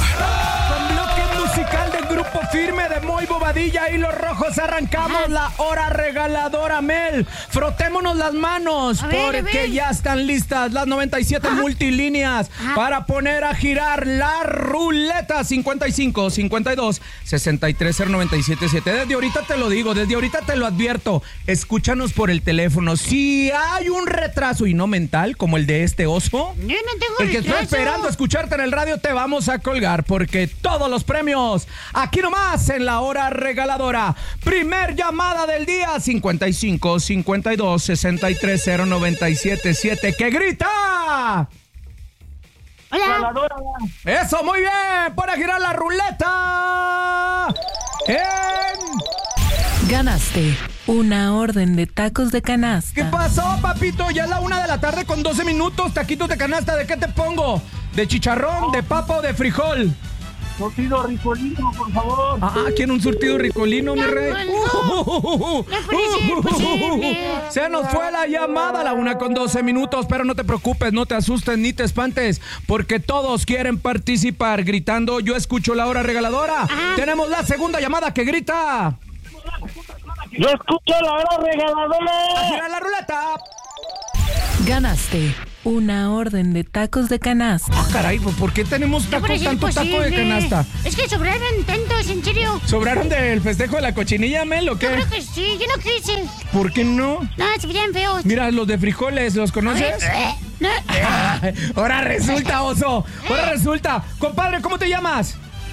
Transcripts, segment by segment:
Con bloque musical del Grupo Firme de Moy Bobadilla y Los Rojos arrancamos la hora regaladora, Mel. Frotémonos las manos porque ya están listas las 97 multilíneas para poner a girar la ruleta. 55 52 63 0977. Desde ahorita te lo digo, desde ahorita te lo advierto. Escúchanos por el teléfono. Si hay un retraso y no mental como el de este oso, yo no tengo el que retraso. está esperando escucharte en el radio, te vamos a colgar porque todos los premios aquí nomás en la hora regaladora. Primer llamada del día, 55 52 63 0977. ¡Que grita! Hola. Eso, muy bien. Para girar la ruleta. Ganaste una orden de tacos de canasta. ¿Qué pasó, papito? Ya es la 1:00 con 12 minutos. Taquitos de canasta, ¿de qué te pongo? ¿De chicharrón, de papa o de frijol? Surtido ricolino, por favor. ¿Quiere un surtido ricolino, mi rey? No parece posible. Se nos fue la llamada a la 1:12 minutos, pero no te preocupes, no te asustes ni te espantes, porque todos quieren participar gritando, yo escucho la hora regaladora. Tenemos la segunda llamada que grita. Yo escucho la hora regaladora. ¡Gira la ruleta! Ganaste una orden de tacos de canasta. Caray, ¿por qué tenemos No parece tanto taco de posible. canasta? Es que sobraron tantos, en serio. ¿Sobraron del festejo de la cochinilla, Mel, o Yo qué? creo que sí, yo no quise. ¿Por qué no? No, se veían feos. Mira, los de frijoles, ¿los conoces? No. Ahora resulta, oso. Ahora resulta. Compadre, ¿cómo te llamas?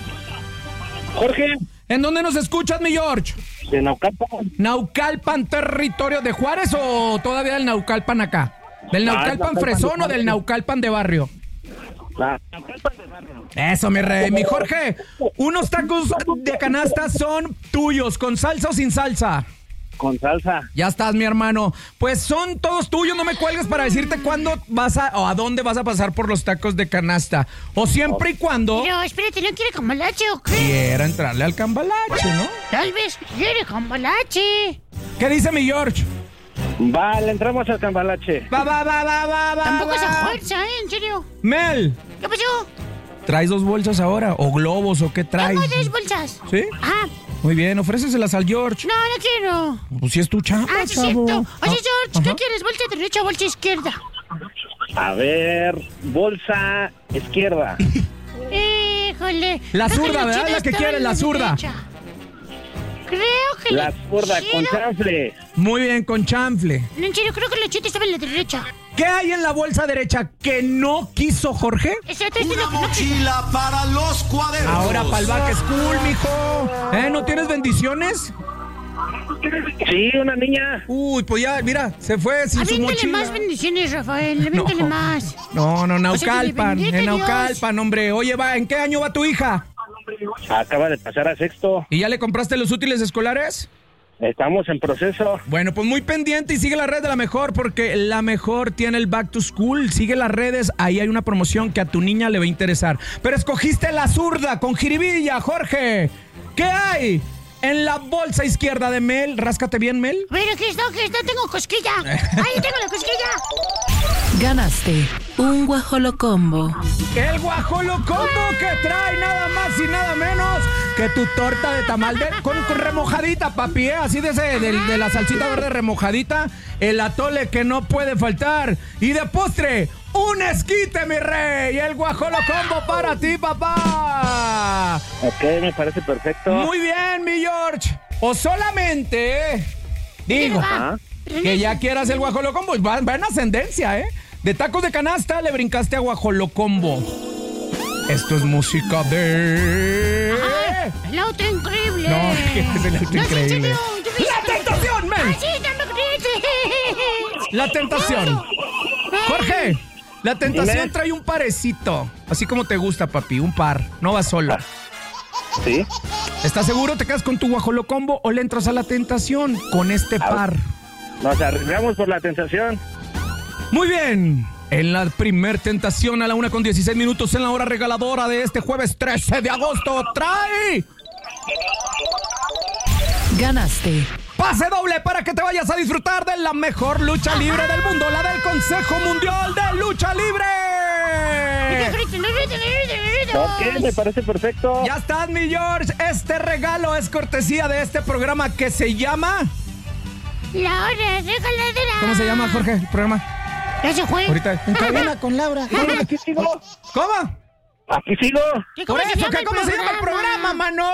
Jorge, ¿En dónde nos escuchas, mi George? de Naucalpan. ¿Naucalpan, territorio de Juárez o todavía del Naucalpan acá? ¿Del Naucalpan Naucalpan fresón de o del barrio. Naucalpan de barrio? Naucalpan de barrio. Eso, mi rey. Mi Jorge, unos tacos de canasta son tuyos, ¿con salsa o sin salsa? Con salsa. Ya estás, mi hermano. Pues son todos tuyos, no me cuelgues para decirte cuándo vas o a dónde vas a pasar por los tacos de canasta. O siempre y cuando Pero espérate, ¿no quiere cambalache o qué? quiera entrarle al cambalache, ¿no? Tal vez quiere cambalache. ¿Qué dice mi George? Va, le entramos al cambalache. Va. Tampoco es a va. fuerza, en serio. Mel, ¿Qué pasó? ¿traes 2 bolsas ahora? ¿O globos o qué traes? Tengo 3 bolsas. ¿Sí? Ah, Muy bien, ofréceselas al George. no quiero. Pues si es tu chamba, Ah, sí, chavo. cierto. Oye, George, ¿qué Ajá. quieres? ¿Bolsa derecha o bolsa izquierda? A ver, bolsa izquierda. Híjole. La Creo que zurda, ¿verdad? chida La que estaba quiere, en la zurda. derecha. Creo que La zurda con chida- chanfle. Muy bien, con chanfle. No, en serio, creo que la chita estaba en la derecha. ¿Qué hay en la bolsa derecha que no quiso Jorge? Exacto, es lo que no Mochila para los cuadernos. Ahora pa'l back school, mijo. ¿No tienes bendiciones? Sí, una niña. Uy, pues ya, mira, se fue sin su Aviéntale mochila. más bendiciones, Rafael. Aviéntale No. más. No, O sea, que le Naucalpan, bendiga en Dios. Naucalpan, hombre. Oye, ¿en qué año va tu hija? Acaba de pasar a sexto. ¿Y ya le compraste los útiles escolares? Estamos en proceso. Bueno, pues muy pendiente y sigue la red de La Mejor porque La Mejor tiene el Back to School. Sigue las redes, ahí hay una promoción que a tu niña le va a interesar. Pero escogiste la zurda con jiribilla, Jorge. ¿Qué hay en la bolsa izquierda de Mel? Ráscate bien, Mel. Pero que esto, tengo cosquilla. Ahí tengo la cosquilla. Ganaste un guajolocombo. El guajolocombo que trae nada más y nada menos que tu torta de tamal con remojadita, papi, así de la salsita verde remojadita, el atole que no puede faltar y de postre, un esquite, mi rey, el guajolocombo para ti, papá. Ok, me parece perfecto. Muy bien, mi George. O solamente, digo, Ah, que ya quieras el guajolocombo, va en ascendencia, ¿eh? De tacos de canasta le brincaste a guajolocombo. Esto es música de... El auto increíble. No, que es el auto No, sí, en increíble. serio, yo vi- ¡La tentación, men! Ah, sí, no me crees. La tentación. Jorge, la tentación Dime. trae un parecito. Así como te gusta, papi, un par. No vas solo. sí. ¿Estás seguro? ¿Te quedas con tu guajolocombo o le entras a la tentación con este par? Nos arriesgamos por la tentación. Muy bien. En la primer tentación a la 1:16 minutos en la hora regaladora de este jueves 13 de agosto. ¡Trae! Ganaste Pase doble para que te vayas a disfrutar de la mejor lucha libre del mundo, la del Consejo Mundial de Lucha Libre. Ok, me parece perfecto. Ya estás, mi George. Este regalo es cortesía de este programa que se llama... La hora regaladora. ¿Cómo se llama, Jorge, el programa? Ya se fue. Ahorita, en cabina con Laura. Aquí sigo. ¿Cómo? Aquí sigo. Por eso, ¿cómo se llama el programa, mano?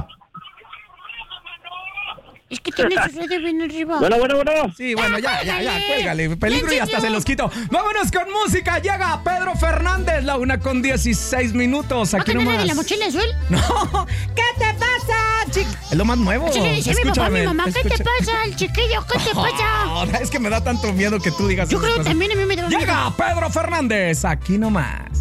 Es que tiene su radio bien arriba. Bueno. Sí, bueno, ya, cuélgale. Peligro y hasta se los quito. Vámonos con música. Llega Pedro Fernández, la 1:16. Aquí ¿Va a nomás. de la mochila azul? No, ¿qué te pasa, chico? Es lo más nuevo. Sí, mi papá, mi mamá, ¿qué te pasa, el chiquillo? ¿Qué te pasa? Es que me da tanto miedo que tú digas. Yo creo que también a mí me da miedo. Llega Pedro Fernández, aquí nomás.